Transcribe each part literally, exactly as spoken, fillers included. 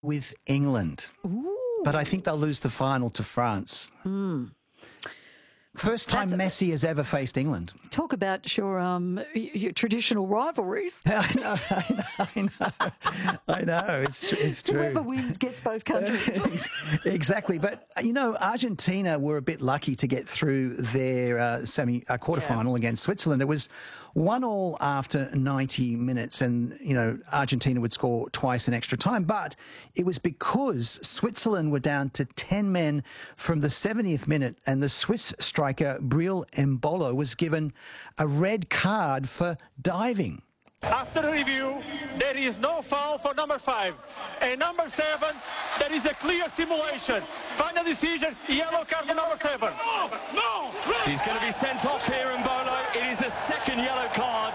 with England. Ooh. But I think they'll lose the final to France. Mm. First time That's, Messi has ever faced England. Talk about your um your traditional rivalries. I know, I know, I know. I know, it's, tr- it's true. Whoever wins gets both countries. Exactly. But, you know, Argentina were a bit lucky to get through their uh, semi uh, quarterfinal yeah. against Switzerland. It was one all after ninety minutes and, you know, Argentina would score twice in extra time. But it was because Switzerland were down to ten men from the seventieth minute and the Swiss striker Breel Embolo was given a red card for diving. After review, there is no foul for number five. And number seven, there is a clear simulation. Final decision, yellow card for number seven. No, no, red. He's going to be sent off here, Embolo. It is a second yellow card.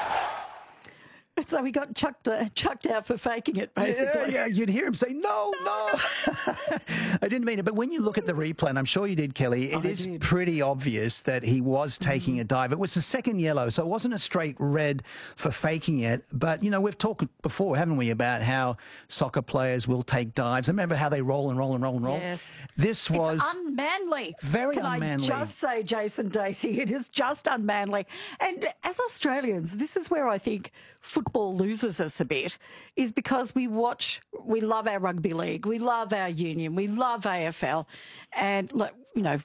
So he got chucked uh, chucked out for faking it, basically. Yeah, yeah, you'd hear him say, no, no. no. I didn't mean it. But when you look at the replay, and I'm sure you did, Kelly, it I is did. pretty obvious that he was taking mm. a dive. It was the second yellow, so it wasn't a straight red for faking it. But, you know, we've talked before, haven't we, about how soccer players will take dives. Remember how they roll and roll and roll and roll? Yes. This was... It's unmanly. Very Can unmanly. I just say, Jason Dacey, it is just unmanly. And as Australians, this is where I think football loses us a bit, is because we watch, we love our rugby league, we love our union, we love A F L, and, look, you know,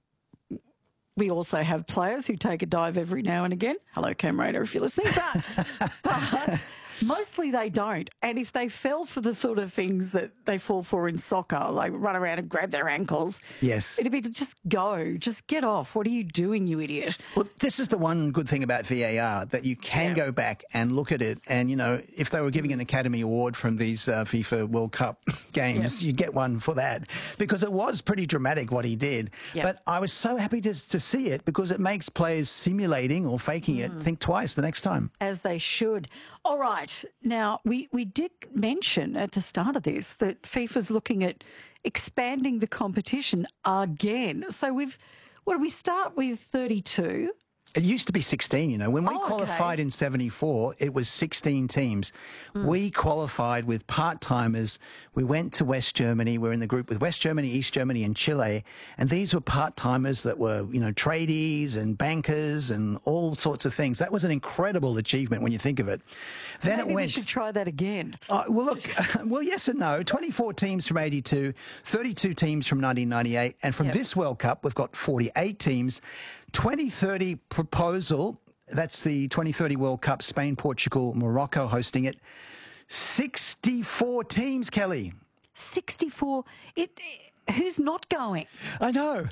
we also have players who take a dive every now and again. Hello, Cam Raider, if you're listening. But, but mostly they don't. And if they fell for the sort of things that they fall for in soccer, like run around and grab their ankles, yes, it'd be to just go, just get off. What are you doing, you idiot? Well, this is the one good thing about V A R, that you can yeah. go back and look at it. And, you know, if they were giving an Academy Award from these uh, FIFA World Cup games, yeah. you'd get one for that, because it was pretty dramatic what he did. Yeah. But I was so happy to, to see it, because it makes players simulating or faking mm. it think twice the next time. As they should. All right. Now, we, we did mention at the start of this that FIFA's looking at expanding the competition again. So we've, what did we start with, thirty-two? It used to be sixteen, you know. When we oh, qualified okay. in seventy-four, it was sixteen teams. Mm. We qualified with part-timers. We went to West Germany. We were in the group with West Germany, East Germany and Chile. And these were part-timers that were, you know, tradies and bankers and all sorts of things. That was an incredible achievement when you think of it. Then Maybe it went... we should try that again. Uh, well, look, well, yes and no. twenty-four teams from eighty-two, thirty-two teams from nineteen ninety-eight. And from yep. this World Cup, we've got forty-eight teams. twenty thirty proposal, that's the twenty thirty World Cup, Spain, Portugal, Morocco hosting it. sixty-four teams, Kelly. sixty-four? It, who's not going? I know.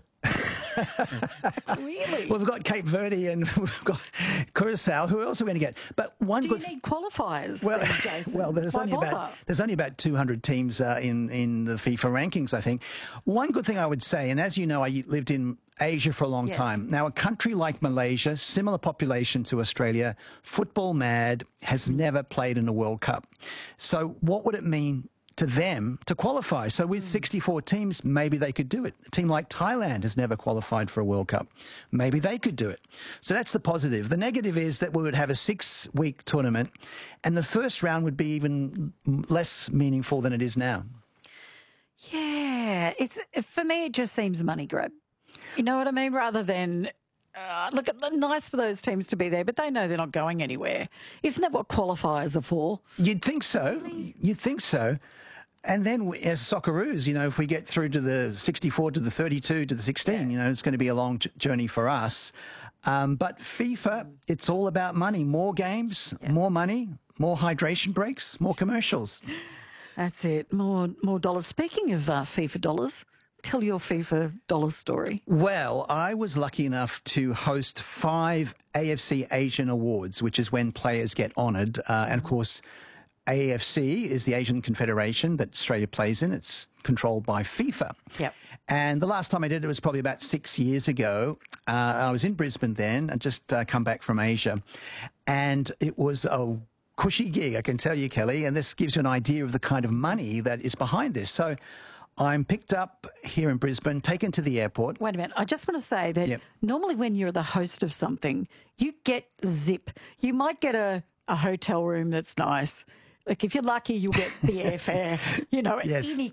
Really? Well, we've got Cape Verde and we've got Curacao. Who else are we going to get? But one Do good you need qualifiers? Well, then, Jason? well, there's Why only bother? about there's only about two hundred teams uh, in in the FIFA rankings, I think. One good thing I would say, and as you know, I lived in Asia for a long yes. time. Now, a country like Malaysia, similar population to Australia, football mad, has never played in a World Cup. So, what would it mean to them to qualify? So with sixty-four teams, maybe they could do it. A team like Thailand has never qualified for a World Cup. Maybe they could do it. So that's the positive. The negative is that we would have a six-week tournament, and the first round would be even less meaningful than it is now. Yeah, it's for me, it just seems money grab. You know what I mean? Rather than... Uh, look, nice for those teams to be there, but they know they're not going anywhere. Isn't that what qualifiers are for? You'd think so. Really? You'd think so. And then we, as Socceroos, you know, if we get through to the sixty-four, to the thirty-two, to the sixteen, yeah. you know, it's going to be a long journey for us. Um, but FIFA, it's all about money. More games, yeah. more money, more hydration breaks, more commercials. That's it. More, more dollars. Speaking of uh, FIFA dollars... Tell your FIFA dollar story. Well, I was lucky enough to host five A F C Asian Awards, which is when players get honoured. Uh, and, of course, A F C is the Asian Confederation that Australia plays in. It's controlled by FIFA. Yep. And the last time I did it was probably about six years ago. Uh, I was in Brisbane then and just uh, come back from Asia. And it was a cushy gig, I can tell you, Kelly. And this gives you an idea of the kind of money that is behind this. So... I'm picked up here in Brisbane, taken to the airport. Wait a minute. I just want to say that yep. normally when you're the host of something, you get zip. You might get a, a hotel room that's nice. Like, if you're lucky, you'll get the airfare, you know, Yes. any